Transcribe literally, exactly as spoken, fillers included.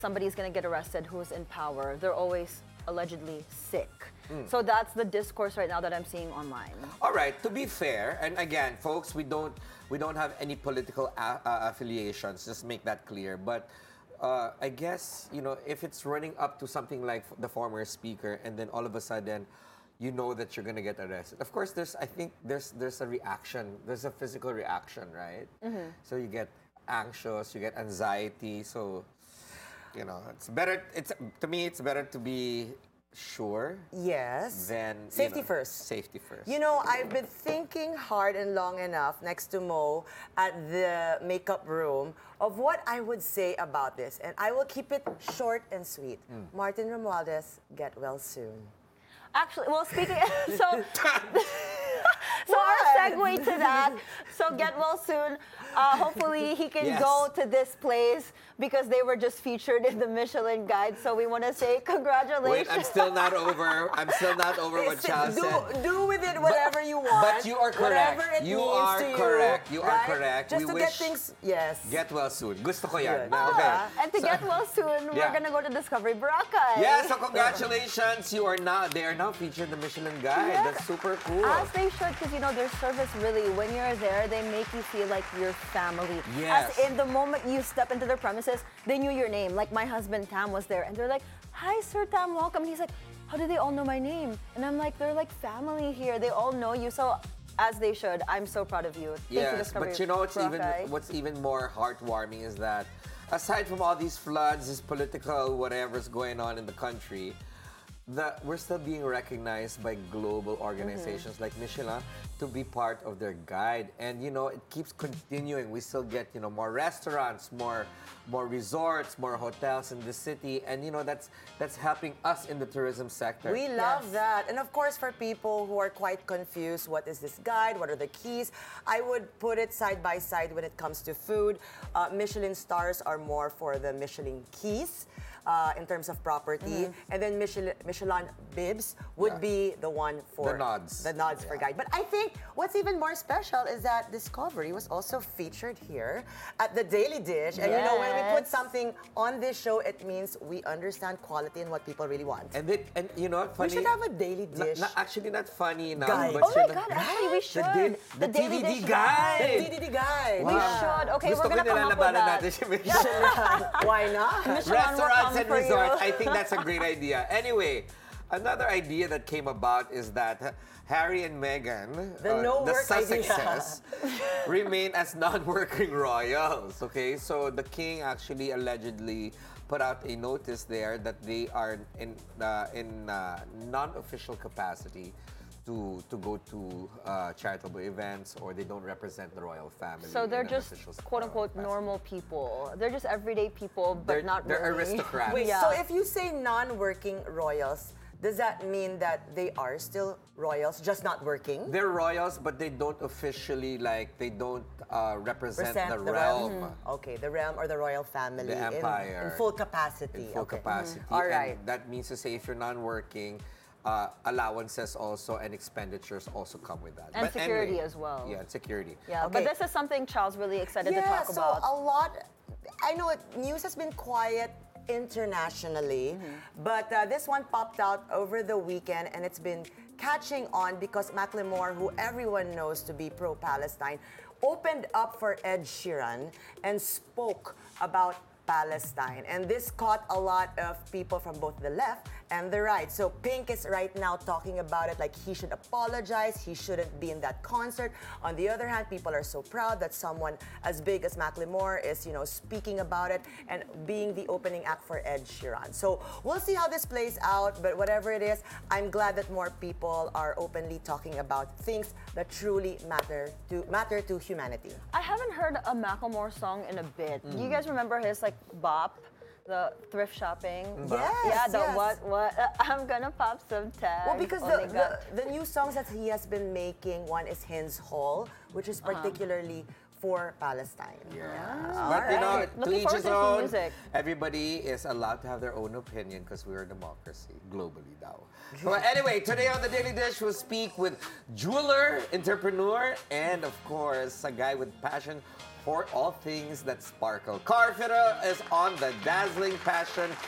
somebody's gonna get arrested who's in power, they're always allegedly sick. Mm. So that's the discourse right now that I'm seeing online. All right, to be fair, and again, folks, we don't we don't have any political a- uh, affiliations. Just make that clear. But uh, I guess you know if it's running up to something like the former speaker, and then all of a sudden, you know that you're gonna get arrested. Of course, there's I think there's there's a reaction. There's a physical reaction, right? Mm-hmm. So you get anxious, you get anxiety. So you know, it's better. It's to me, it's better to be sure. Yes. Then safety you know, first. Safety first. You know, I've been thinking hard and long enough next to Mo at the makeup room of what I would say about this, and I will keep it short and sweet. Mm. Martin Romualdez, get well soon. Actually, well, speaking so. So our segue to that, so get well soon. Uh, hopefully he can yes. go to this place because they were just featured in the Michelin Guide. So we want to say congratulations. Wait, I'm still not over. I'm still not over what Chal do, said. Do with it whatever but, you want. But you are correct. It you are to correct. You, you right? are correct. Just we to wish get things, yes. Get well soon. Gusto ko yan. Good. Now, okay. Uh, and to so, get well soon, yeah. we're gonna go to Discovery Boracay. Yeah, so congratulations. You are now. They are now featured in the Michelin Guide. Yes. That's super cool. As they should, because you know their service really, when you're there, they make you feel like you're family. Yes. As in the moment you step into their premises, they knew your name. Like my husband Tam was there, and they're like, "Hi, Sir Tam, welcome." And he's like, "How do they all know my name?" And I'm like, "They're like family here. They all know you." So, as they should, I'm so proud of you. Thank yes, you, Discovery but you know what's even Boracay. what's even more heartwarming is that aside from all these floods, this political whatever's going on in the country, that we're still being recognized by global organizations mm-hmm. like Michelin to be part of their guide, and you know it keeps continuing. We still get you know more restaurants, more more resorts, more hotels in the city, and you know that's that's helping us in the tourism sector. We love yes. that, and of course for people who are quite confused, what is this guide? What are the keys? I would put it side by side when it comes to food. Uh, Michelin stars are more for the Michelin keys. Uh, in terms of property, mm-hmm. and then Michelin, Michelin bibs would yeah. be the one for the nods, the nods yeah. for guide. But I think what's even more special is that Discovery was also featured here at the Daily Dish. And yes. you know, when we put something on this show, it means we understand quality and what people really want. And it, and you know, what, funny, we should have a Daily Dish. Not, not, actually, not funny enough. Guide. But oh my God, actually, we should. The, the the, the Daily T V D Dish guide. The T V D guide. Wow. We should. Okay, Gusto we're gonna come up with that. Michelin. Why not? Michelin Restaurants and resorts. You. I think that's a great idea. Anyway, another idea that came about is that Harry and Meghan, the, uh, no the work Sussexes, remain as non-working royals. Okay, so the king actually allegedly put out a notice there that they are in uh, in uh, non-official capacity to to go to uh, charitable events, or they don't represent the royal family. So they're just quote uh, unquote capacity. normal people. They're just everyday people, but They're, not they're really. aristocrats. Wait, yeah. so if you say non-working royals, does that mean that they are still royals, just not working? They're royals, but they don't officially, like, they don't uh, represent Present the, the realm. realm. Okay, the realm or the royal family. The empire. In, in full capacity. In full okay. capacity. Mm-hmm. All right. And that means to say if you're non-working, uh, allowances also and expenditures also come with that. And but security anyway, as well. Yeah, and security. Yeah, Okay. but this is something Charles really excited yeah, to talk so about. a lot, I know it, news has been quiet internationally, mm-hmm. but uh, this one popped out over the weekend, and it's been catching on because Macklemore, who everyone knows to be pro-Palestine, opened up for Ed Sheeran and spoke about Palestine. And this caught a lot of people from both the left and the right. So Pink is right now talking about it like he should apologize, he shouldn't be in that concert. On the other hand, people are so proud that someone as big as Macklemore is, you know, speaking about it and being the opening act for Ed Sheeran. So we'll see how this plays out, but whatever it is, I'm glad that more people are openly talking about things that truly matter to matter to humanity. I haven't heard a Macklemore song in a bit. Mm. Do you guys remember his like bop, the thrift shopping? Yes, yeah, the yes. what what uh, I'm gonna pop some tags. Well, because oh the, the, the new songs that he has been making, one is Hins Hall, which is particularly uh-huh. for Palestine. Yes. All But you know, right. to Looking each forward his to the own. music. Everybody is allowed to have their own opinion because we're a democracy globally now. Well, anyway, today on the Daily Dish, we'll speak with jeweler, entrepreneur, and of course, a guy with passion for all things that sparkle. Car Fitter is on the Dazzling Passion